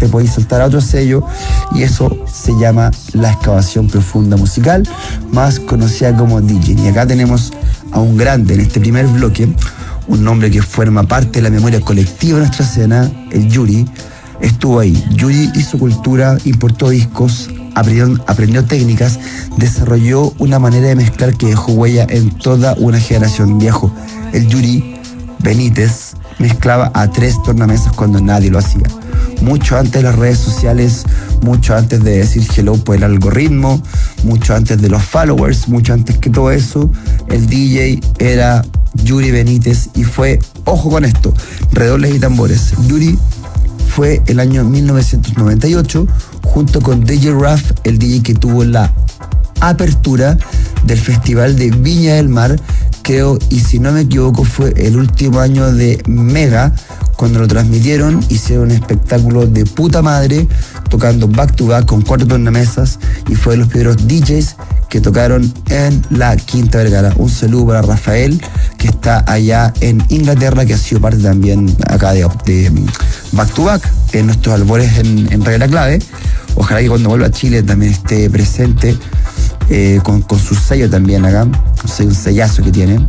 te podéis saltar a otro sello, y eso se llama la excavación profunda musical, más conocida como DJ. Y acá tenemos a un grande en este primer bloque, un nombre que forma parte de la memoria colectiva de nuestra escena, el Yuri. Estuvo ahí. Yuri hizo cultura, importó discos, aprendió técnicas, desarrolló una manera de mezclar que dejó huella en toda una generación. Viejo, el Yuri Benítez mezclaba a 3 tornamesas cuando nadie lo hacía. Mucho antes de las redes sociales, mucho antes de decir hello por el algoritmo, mucho antes de los followers, mucho antes que todo eso, el DJ era Yuri Benítez, y fue, ojo con esto, redobles y tambores. Yuri fue el año 1998, junto con DJ Raf, el DJ que tuvo la apertura del Festival de Viña del Mar, creo, y si no me equivoco fue el último año de Mega, cuando lo transmitieron. Hicieron un espectáculo de puta madre, tocando back to back con 4 tornamesas, y fue de los primeros DJs que tocaron en la Quinta Vergara. Un saludo para Rafael, que está allá en Inglaterra, que ha sido parte también acá de back to back en nuestros albores en Radio La Clave. Ojalá que cuando vuelva a Chile también esté presente, con su sello también acá, un sellazo que tiene.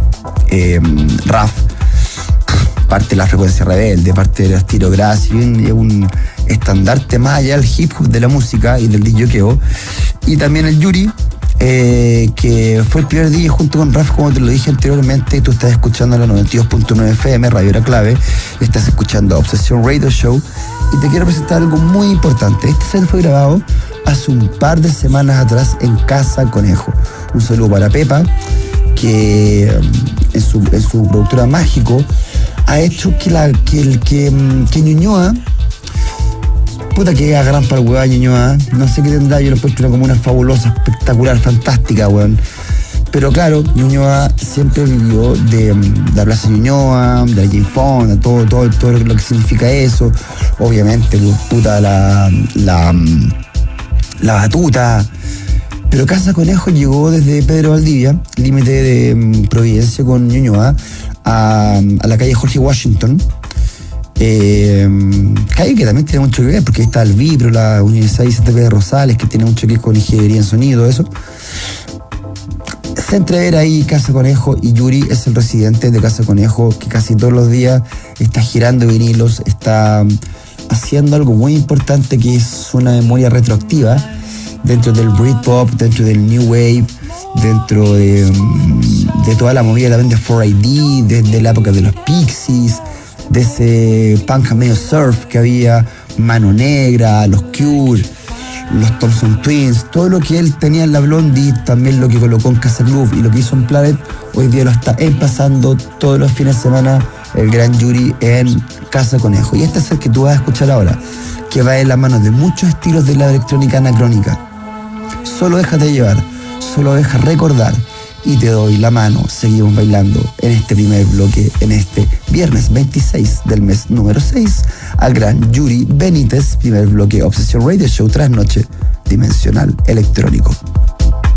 Raf, parte de la frecuencia rebelde, parte de la estilografía, es un estandarte más allá del hip hop, de la música y del disjoqueo. Y también el Yuri, que fue el primer DJ junto con Raf, como te lo dije anteriormente. Tú estás escuchando la 92.9 FM, Radio La Clave, estás escuchando Obsession Radio Show, y te quiero presentar algo muy importante. Este set fue grabado hace un par de semanas atrás en Casa Conejo. Un saludo para Pepa, que en su productora Mágico ha hecho que Ñuñoa, puta que gran para el weón Ñuñoa, no sé qué tendrá, yo lo encuentro como una fabulosa, espectacular, fantástica, weón. Pero claro, Ñuñoa siempre vivió de la Plaza Ñuñoa, de la Jane Fonda, todo lo que significa eso. Obviamente, puta, la batuta. Pero Casa Conejo llegó desde Pedro Valdivia, límite de Providencia con Ñuñoa, a la calle Jorge Washington. Calle que también tiene mucho que ver, porque ahí está el Vibro, la Universidad Vicente Pérez Rosales, que tiene mucho que ver con ingeniería en sonido, eso. Se entrevera ahí Casa Conejo, y Yuri es el residente de Casa Conejo, que casi todos los días está girando vinilos, está haciendo algo muy importante, que es una memoria retroactiva dentro del Britpop, dentro del New Wave, dentro de toda la movida también de 4AD, desde la época de los Pixies, de ese punk medio surf que había, Mano Negra, los Cure, los Thompson Twins, todo lo que él tenía en la Blondie, también lo que colocó en Casa Club y lo que hizo en Planet, hoy día lo está empezando todos los fines de semana el gran Yuri en Casa Conejo. Y este es el que tú vas a escuchar ahora, que va en la mano de muchos estilos de la electrónica anacrónica. Solo déjate llevar, solo deja recordar, y te doy la mano. Seguimos bailando en este primer bloque, en este viernes 26 del mes número 6, al gran Yuri Benítez, primer bloque Obsession Radio Show, trasnoche dimensional electrónico.